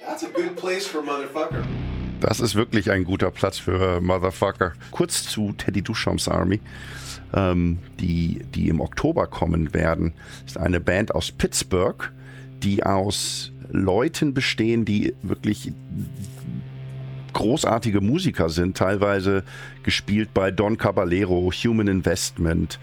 That's a good place for Motherfucker. Das ist wirklich ein guter Platz für Motherfucker. Kurz zu Teddy Duchamps Army, die im Oktober kommen werden. Das ist eine Band aus Pittsburgh, die aus Leuten bestehen, die wirklich großartige Musiker sind, teilweise gespielt bei Don Caballero, Human Investment,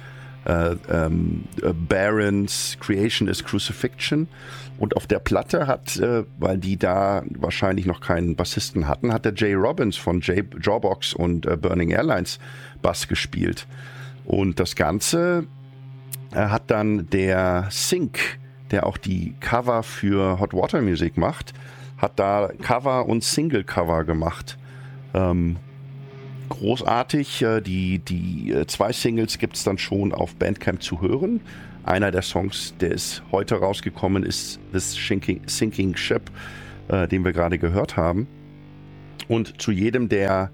Barons, Creation is Crucifixion. Und auf der Platte hat, weil die da wahrscheinlich noch keinen Bassisten hatten, hat der Jay Robbins von Jawbox und Burning Airlines Bass gespielt. Und das Ganze hat dann der Sync, der auch die Cover für Hot Water Music macht, hat da Cover und Single-Cover gemacht. Großartig. Die 2 Singles gibt es dann schon auf Bandcamp zu hören. Einer der Songs, der ist heute rausgekommen, ist This Sinking Ship, den wir gerade gehört haben. Und zu jedem der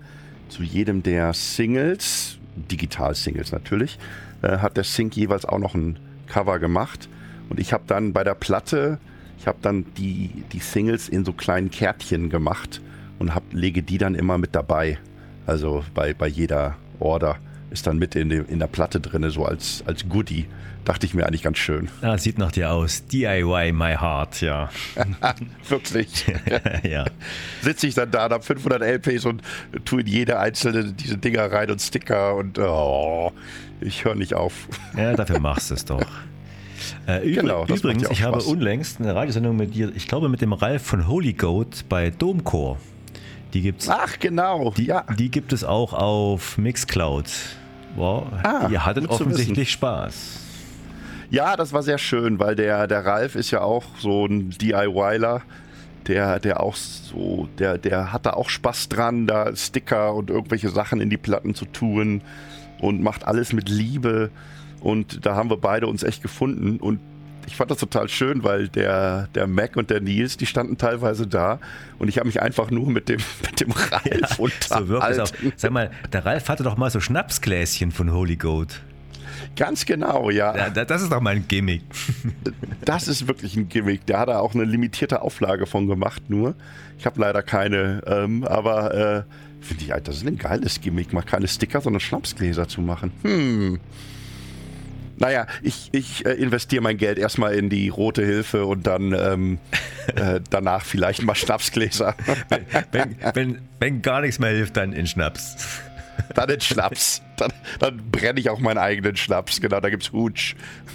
Singles, Digital-Singles natürlich, hat der Sync jeweils auch noch ein Cover gemacht. Und ich habe dann bei der Platte, die Singles in so kleinen Kärtchen gemacht und lege die dann immer mit dabei. Also bei jeder Order ist dann mit in der Platte drin, so als Goodie. Dachte ich mir eigentlich ganz schön. Ah, sieht nach dir aus. DIY My Heart, ja. Wirklich. Ja. Sitze ich dann da, habe 500 LPs und tue in jede einzelne diese Dinger rein und Sticker und ich höre nicht auf. Ja, dafür machst du es doch. Genau, übrigens, ich habe unlängst eine Radiosendung mit dir, ich glaube mit dem Ralf von Holy Goat bei Domchor. Die gibt's. Ach, genau. Die gibt es auch auf Mixcloud. Wow, ihr hattet offensichtlich Spaß. Ja, das war sehr schön, weil der Ralf ist ja auch so ein DIYler, der auch so, der hat da auch Spaß dran, da Sticker und irgendwelche Sachen in die Platten zu tun und macht alles mit Liebe. Und da haben wir beide uns echt gefunden und ich fand das total schön, weil der Mac und der Nils, die standen teilweise da und ich habe mich einfach nur mit dem Ralf unterhalten. So sag mal, der Ralf hatte doch mal so Schnapsgläschen von Holy Goat. Ganz genau, ja. Das ist doch mal ein Gimmick. Das ist wirklich ein Gimmick. Der hat da auch eine limitierte Auflage von gemacht nur. Ich habe leider keine, aber finde ich, das ist ein geiles Gimmick, mal keine Sticker, sondern Schnapsgläser zu machen. Naja, ich investiere mein Geld erstmal in die Rote Hilfe und dann danach vielleicht mal Schnapsgläser. Wenn gar nichts mehr hilft, dann in Schnaps. Dann in Schnaps. Dann brenne ich auch meinen eigenen Schnaps. Genau, da gibt's Hooch.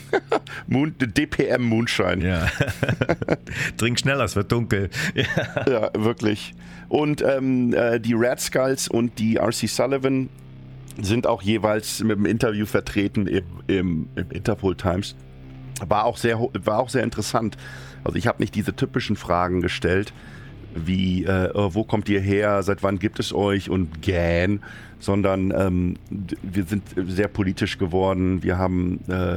DPM Moonshine. Ja. Trink schneller, es wird dunkel. Ja, wirklich. Und die Red Skulls und die R.C. Sullivan sind auch jeweils mit dem Interview vertreten im Interpol Times. War auch sehr interessant. Also ich habe nicht diese typischen Fragen gestellt, wie wo kommt ihr her, seit wann gibt es euch und GAN, sondern wir sind sehr politisch geworden. Wir haben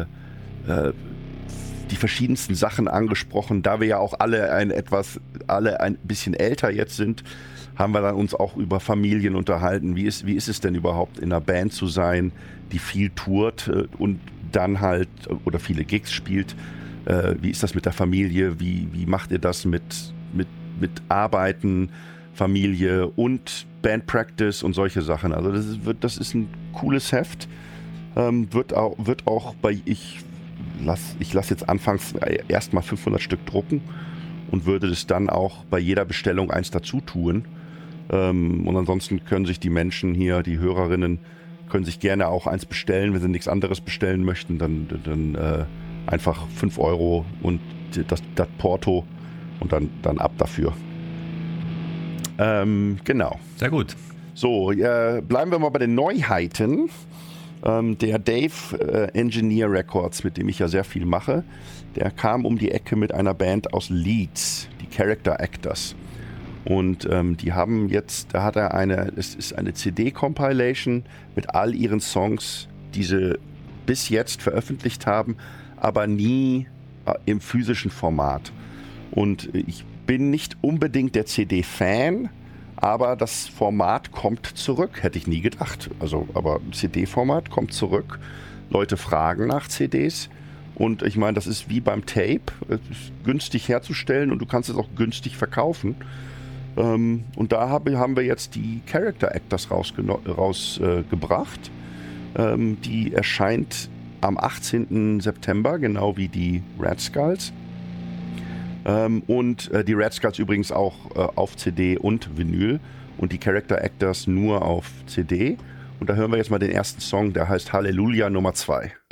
die verschiedensten Sachen angesprochen. Da wir ja auch alle ein bisschen älter jetzt sind, haben wir dann uns auch über Familien unterhalten. Wie ist es denn überhaupt, in einer Band zu sein, die viel tourt und dann halt oder viele Gigs spielt? Wie ist das mit der Familie? Wie macht ihr das mit Arbeiten, Familie und Bandpractice und solche Sachen? Also das ist ein cooles Heft. Wird auch ich lasse jetzt anfangs erstmal 500 Stück drucken und würde das dann auch bei jeder Bestellung eins dazu tun. Und ansonsten können sich die Menschen hier, die Hörerinnen, können sich gerne auch eins bestellen. Wenn sie nichts anderes bestellen möchten, dann einfach 5 € und das Porto und dann ab dafür. Genau. Sehr gut. So, bleiben wir mal bei den Neuheiten. Der Dave Engineer Records, mit dem ich ja sehr viel mache, der kam um die Ecke mit einer Band aus Leeds, die Character Actors. Und die haben jetzt, es ist eine CD-Compilation mit all ihren Songs, die sie bis jetzt veröffentlicht haben, aber nie im physischen Format. Und ich bin nicht unbedingt der CD-Fan, aber das Format kommt zurück, hätte ich nie gedacht. Aber CD-Format kommt zurück. Leute fragen nach CDs Und ich meine, das ist wie beim Tape, es ist günstig herzustellen und du kannst es auch günstig verkaufen. Und da haben wir jetzt die Character Actors rausgebracht. Die erscheint am 18. September, genau wie die Red Skulls. Und die Red Skulls übrigens auch auf CD und Vinyl und die Character Actors nur auf CD. Und da hören wir jetzt mal den ersten Song, der heißt Halleluja Nummer 2.